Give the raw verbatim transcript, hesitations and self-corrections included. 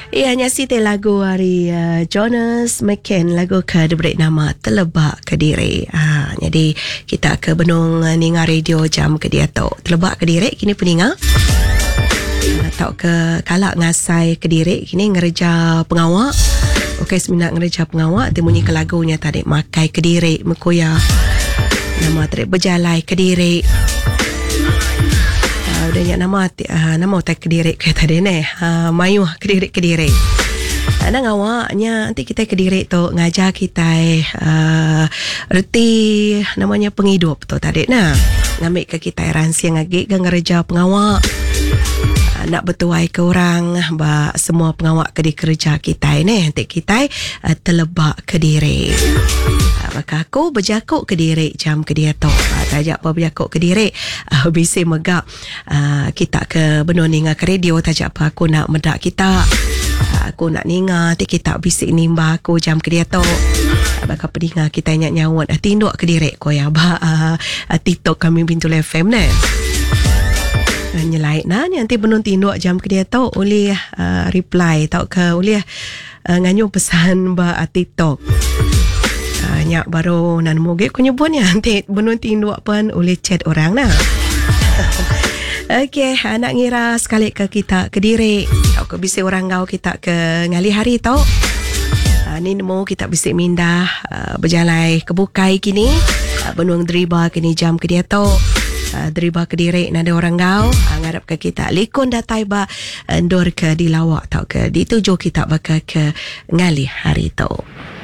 Ia hanya siti lagu hari uh, Jonas McCain, lagu ke diberi nama Telebak Kediri. Ha, jadi kita ke benung uh, Ninga Radio jam ke dia tu. Telebak Kediri kini peninga. Uh, tau ke kalak ngasai Kediri kini ngereja pengawak. Okey, seminat ngereja pengawak temunyi ke lagunya tadi makai Kediri mekoya. Nama tadi berjalai Kediri. Udah nyak nama uh, nama otak Kediri ke tadi ni uh, mayu Kediri Kediri ada ngawaknya nanti kita Kediri tu ngajar kita uh, reti namanya penghidup tu tadi nah ngambil ke kita ransi ngagi ke ngereja pengawak uh, nak bertuai ke orang ba semua pengawak ke di kerja kita ni nanti kita uh, telebak Kediri. Maka aku berjakuk Kediri jam ke dia tu. Uh, tajak apa berjakuk Kediri. Uh, bisa megak uh, kita ke benua ninga ke radio. Tajak apa aku nak medak kita. Uh, aku nak ninga. Nanti kita bisik nimba aku jam ke dia tu. Uh, maka peninga kita ingat nyawat. Uh, tinduk Kediri ko ya. Ba uh, uh, TikTok kami Bintul F M ni. Uh, nyelait nah. Nanti benua tinduk jam ke dia tu. Oleh uh, reply. Tau ke oleh uh, nganyu pesan ba uh, TikTok. Nyak baru nan moge ku nyebut ni nanti benunting dua pun oleh chat orang nah. Okey, nak ngira sekali ke kita Kediri. Tau ke bisi orang ngau kita ke ngali hari tau. Uh, ni mau kita bisi mindah uh, berjalai ke Bukai kini. Uh, benuang Deriba kini jam ke dia tau. Uh, Deriba Kediri nada orang ngau uh, ngarap ke kita likun datai ba endor ke dilawak tau ke dituju kita bakal ke ngali hari tau.